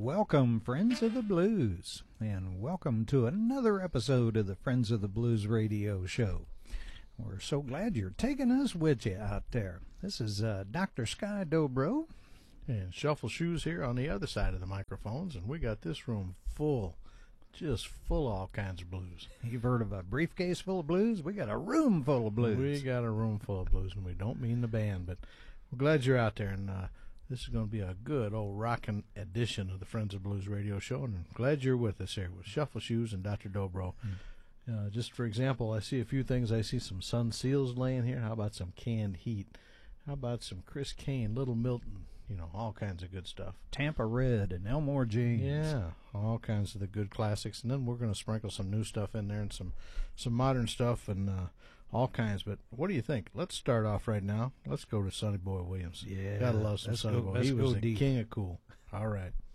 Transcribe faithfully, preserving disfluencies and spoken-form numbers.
welcome, Friends of the Blues, and welcome to another episode of the Friends of the Blues radio show. We're so glad you're taking us with you out there. This is uh, Doctor Sky Dobro. And Shuffle Shoes here on the other side of the microphones, and we got this room full, just full of all kinds of blues. You've heard of a briefcase full of blues? We got a room full of blues. We got a room full of blues, and we don't mean the band, but we're glad you're out there, and uh, this is going to be a good old rockin' edition of the Friends of Blues radio show, and I'm glad you're with us here with Shuffle Shoes and Doctor Dobro. Mm. Uh, just for example, I see a few things. I see some Sun Seals laying here. How about some Canned Heat? How about some Chris Kane, Little Milton? You know, all kinds of good stuff. Tampa Red and Elmore James. Yeah, all kinds of the good classics. And then we're going to sprinkle some new stuff in there and some, some modern stuff and uh, all kinds. But what do you think? Let's start off right now. Let's go to Sonny Boy Williams. Yeah. Gotta love some Sonny Boy. He was the king of cool. All right.